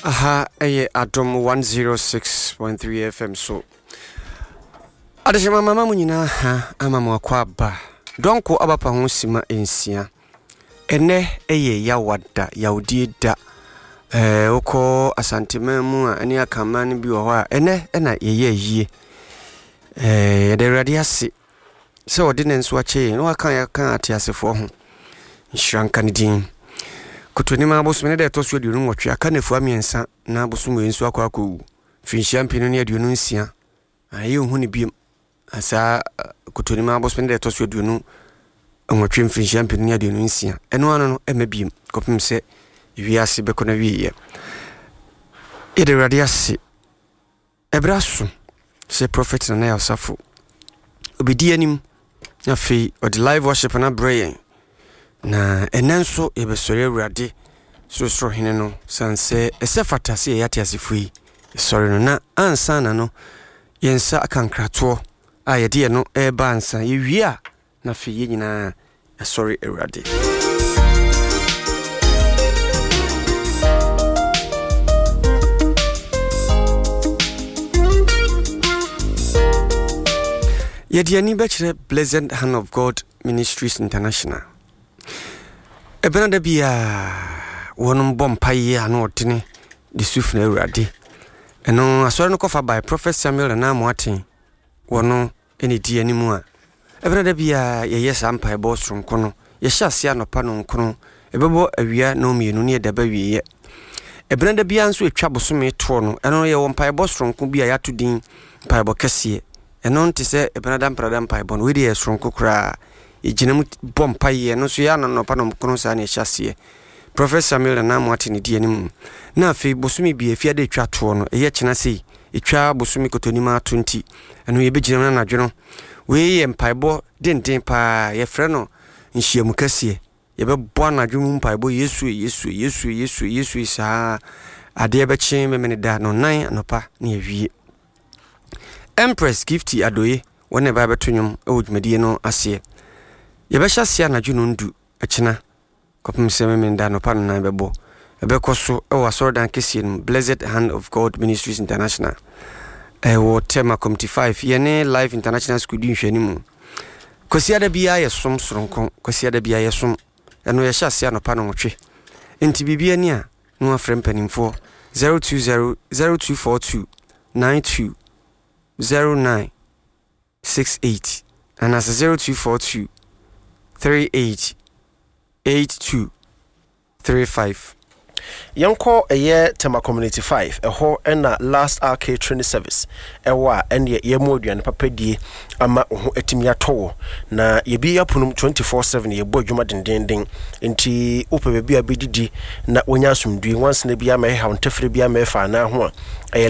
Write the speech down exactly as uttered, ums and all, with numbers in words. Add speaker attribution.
Speaker 1: Aha, eye Adom one oh six point three F M so. Adeshema mama munyina ha ama mwakwa ba. Donko abapa ho sima ensia. Ene eye ya wada ya udie da. Eh oko asantema mu a ene akama ne bi wo ho a ene ena yeye yie. Eh de radiase. Se ordinance wa che no aka ya kan atiasefo ho. Nhranka ne din. Kutonima abosome de to so aduonu nwotwe aka na fua miensa na abosomo ensu akwa akwu finhia mpinu ne aduonu nsia aye hu ne biem asa kutonima abosome de to so aduonu nwotwe finhia mpinu ne aduonu nsia eno ano no emabiem kopim se wiase bekona wiye ide radiase ebraso se prophet na ya safo obidi anim na fe o the live worship na brain na enenso ebesore awurade so so hene no sanse esefata se yate asefui sorry no na ansa na no yensa akankrato a yede no eba ansa yewia na fe nyina sorry awurade yede ani bechre Blessed Hand of God Ministries International. Ebenada bia wonum bompaye anu otene de sufna awurade eno asore no kofa by Prophet Samuel na Amoaten wono eni di animu a ebenada bia ye yesa mpa ebo sonko no ye hyase anopa no nkono ebebo awia no mienu ne deba wiye ebenada bia nso etwa bosome to no eno ye wo mpa ebo sonko bia ya to din mpa ebo kese eno ntise ebenada mprada mpa ebo no we de sonko kra ejinam bompaye no so ya no no pa no kono sa na hyase Prophet Samuel na Amoaten di anim na afi bosumi bi afia de twa to no eye kina sei etwa bosumi kotonima twenty eno ye beginam na nadwo we ye mpaebo denden pa ye frɛ no nhyiamu kase ye bebo anadwo mpaebo Yesu Yesu Yesu Yesu Yesu sa ade be kyen memene da no nan anopa na awie Empress Gifty Adoye wona ba betonyum e wodwumadi no ase ye be hyase anadwo no ndu akina kopim se memenda no pan na bebo ebe koso e wasoro dan kese no Blessed Hand of God Ministries International e wo tema committee five ye ne Life International School di nhwani mu kosi ada bia ye som soronko kosi ada bia ye som eno ye hyase anopa no nwotwe enti bibia ni a no afrem panimfo zero two zero zero two four two nine two zero nine six eight and as zero two four two three eight eight two three five.
Speaker 2: Yanko eye tema community five eho ena last hour catering service ewa ene ye moduane papadie ama ho etimi atowo na ye bi yapunum twenty-four seven ye bo adwuma dendenden enti opa be bia bedidi na wonya asumdui once na bia ma ha ontefre bia ma fa na ho a